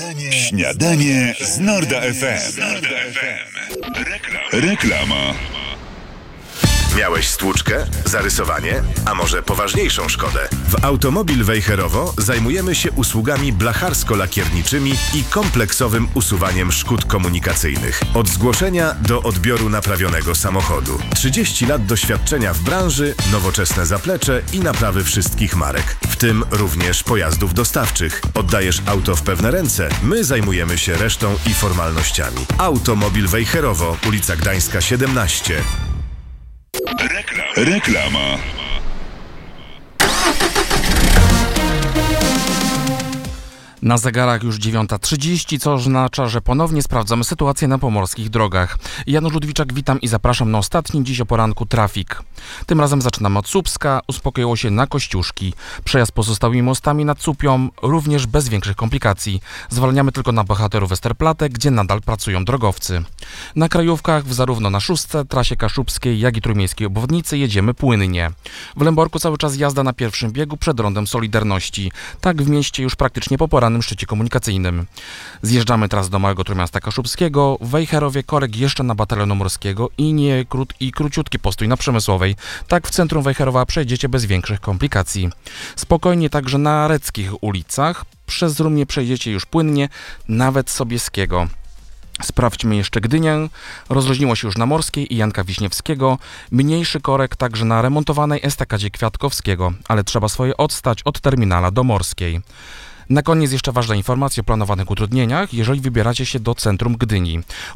Śniadanie z Norda FM. Reklama. Miałeś stłuczkę, zarysowanie, a może poważniejszą szkodę? W Automobil Wejherowo zajmujemy się usługami blacharsko-lakierniczymi i kompleksowym usuwaniem szkód komunikacyjnych. Od zgłoszenia do odbioru naprawionego samochodu. 30 lat doświadczenia w branży, nowoczesne zaplecze i naprawy wszystkich marek, w tym również pojazdów dostawczych. Oddajesz auto w pewne ręce, my zajmujemy się resztą i formalnościami. Automobil Wejherowo, ulica Gdańska 17. Reklama. Na zegarach już 9:30, co oznacza, że ponownie sprawdzamy sytuację na pomorskich drogach. Janusz Ludwiczak, witam i zapraszam na ostatni dziś o poranku trafik. Tym razem zaczynamy od Słupska, uspokoiło się na Kościuszki. Przejazd pozostałymi mostami nad Słupią również bez większych komplikacji. Zwalniamy tylko na bohaterów Westerplatte, gdzie nadal pracują drogowcy. Na krajówkach, zarówno na Szóstce, trasie kaszubskiej, jak i trójmiejskiej obwodnicy jedziemy płynnie. W Lęborku cały czas jazda na pierwszym biegu przed rondem Solidarności. Tak w mieście już praktycznie po porannym szczycie komunikacyjnym. Zjeżdżamy teraz do Małego Trójmiasta Kaszubskiego, w Wejherowie korek jeszcze na Batalionu Morskiego i króciutki postój na Przemysłowej. Tak w centrum Wejherowa przejdziecie bez większych komplikacji. Spokojnie także na reckich ulicach. Przez Rumnie przejdziecie już płynnie, nawet Sobieskiego. Sprawdźmy jeszcze Gdynię. Rozluźniło się już na Morskiej i Janka Wiśniewskiego. Mniejszy korek także na remontowanej estakadzie Kwiatkowskiego, ale trzeba swoje odstać od terminala do Morskiej. Na koniec jeszcze ważna informacja o planowanych utrudnieniach, jeżeli wybieracie się do centrum Gdyni.